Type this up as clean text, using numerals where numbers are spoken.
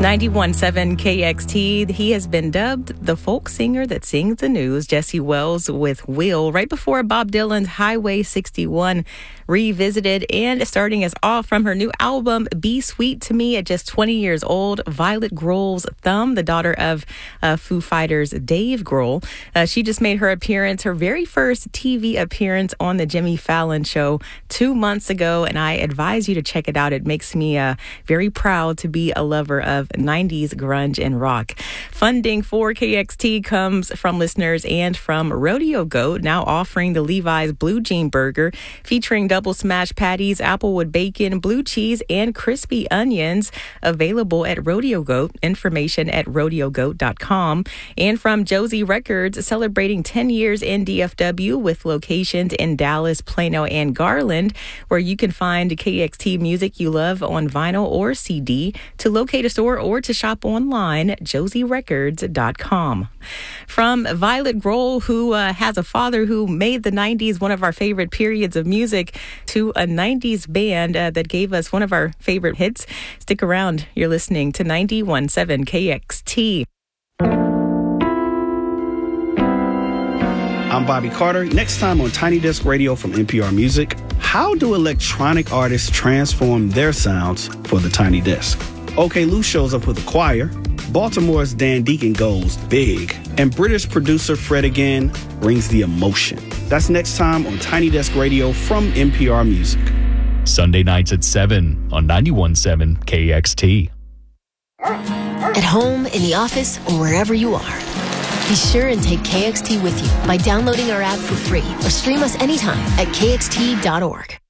91.7 KXT. He has been dubbed the folk singer that sings the news. Jesse Wells with Will, right before Bob Dylan's Highway 61 revisited, and starting us off from her new album, Be Sweet to Me, at just 20 years old, Violet Grohl's Thumb, the daughter of Foo Fighters' Dave Grohl. She just made her very first TV appearance on the Jimmy Fallon Show 2 months ago, and I advise you to check it out. It makes me very proud to be a lover of 90s grunge and rock. Funding for KXT comes from listeners and from Rodeo Goat, now offering the Levi's Blue Jean Burger, featuring double smash patties, applewood bacon, blue cheese, and crispy onions, available at Rodeo Goat. Information at rodeogoat.com. And from Josie Records, celebrating 10 years in DFW with locations in Dallas, Plano, and Garland, where you can find KXT music you love on vinyl or CD. To locate a store or to shop online, josierecords.com. From Violet Grohl, who has a father who made the 90s one of our favorite periods of music, to a 90s band that gave us one of our favorite hits. Stick around. You're listening to 91.7 KXT. I'm Bobby Carter. Next time on Tiny Desk Radio from NPR Music, how do electronic artists transform their sounds for the Tiny Desk? OK Lou shows up with a choir, Baltimore's Dan Deacon goes big, and British producer Fred again brings the emotion. That's next time on Tiny Desk Radio from NPR Music. Sunday nights at 7 on 91.7 KXT. At home, in the office, or wherever you are, be sure and take KXT with you by downloading our app for free or stream us anytime at kxt.org.